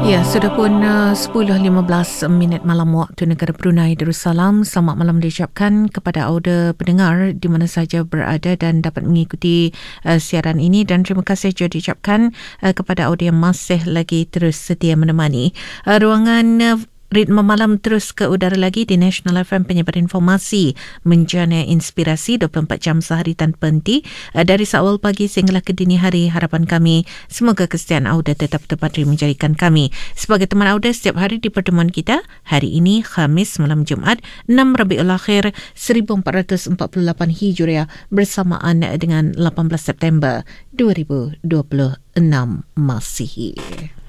Ya, sudah pun 10.15 minit malam waktu negara Brunei Darussalam. Selamat malam diucapkan kepada auda pendengar di mana saja berada dan dapat mengikuti siaran ini, dan terima kasih juga diucapkan kepada auda yang masih lagi terus setia menemani. Ruangan Ritma Malam terus ke udara lagi di National FM, penyebar informasi menjana inspirasi 24 jam sehari tanpa henti dari seawal pagi sehinggalah ke dini hari. Harapan kami semoga kesetiaan auda tetap terpatri menjadikan kami sebagai teman auda setiap hari di pertemuan kita. Hari ini Khamis malam Jumaat 6 Rabiul Akhir 1448 Hijriah bersamaan dengan 18 September 2026 Masihi.